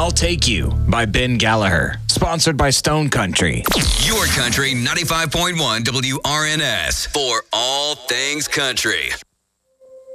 I'll Take You by Ben Gallagher. Sponsored by Stone Country. Your Country 95.1 WRNS for all things country.